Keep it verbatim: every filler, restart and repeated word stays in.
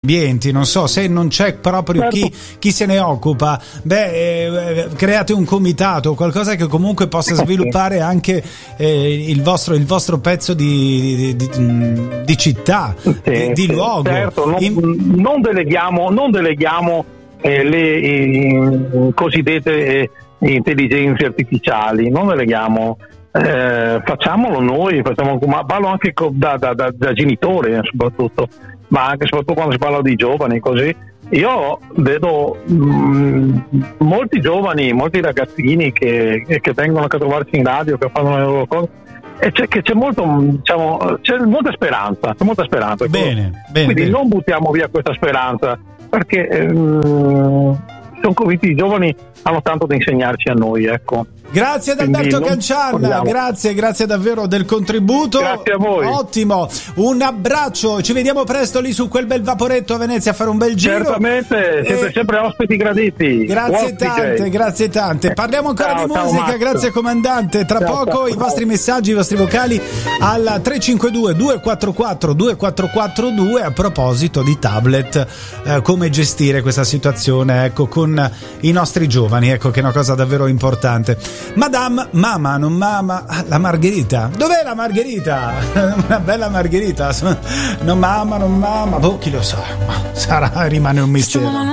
ambienti, non so se non c'è proprio Certo. chi, chi se ne occupa, beh, eh, create un comitato, qualcosa che comunque possa sviluppare anche eh, il vostro il vostro pezzo di, di, di, di città, Sì, di, di sì, luogo. certo, non, In- non deleghiamo, non deleghiamo eh, le eh, cosiddette eh, intelligenze artificiali, non deleghiamo, eh, facciamolo noi, facciamo, ma parlo anche co- da, da, da, da genitore eh, soprattutto, ma anche soprattutto quando si parla di giovani così. Io vedo mh, molti giovani, molti ragazzini che, che vengono a trovarci in radio, che fanno le loro cose, e c'è, che c'è, molto, diciamo, c'è molta speranza, c'è molta speranza. Bene, bene, Quindi bene. non buttiamo via questa speranza, perché ehm, sono convinti i giovani hanno tanto da insegnarci a noi, ecco. Grazie ad Alberto Quindi non Cancian, vogliamo. grazie, grazie davvero del contributo. Grazie a voi. Ottimo, un abbraccio, ci vediamo presto lì su quel bel vaporetto a Venezia a fare un bel giro. Certamente, siete Eh, sempre ospiti graditi. Grazie Buon tante, D J. grazie tante. Parliamo ancora Ciao, di ciao, musica, Max. grazie comandante. Tra Ciao, poco ciao, i ciao. vostri messaggi, i vostri vocali al tre cinque due due quattro quattro due quattro quattro due a proposito di tablet, eh, come gestire questa situazione, ecco, con i nostri giovani, ecco, che è una cosa davvero importante. Madame, mamma, non mamma, ah, la margherita. Dov'è la margherita? Una bella margherita. Non mamma, non mamma, boh, chi lo sa. Sarà, rimane un mistero.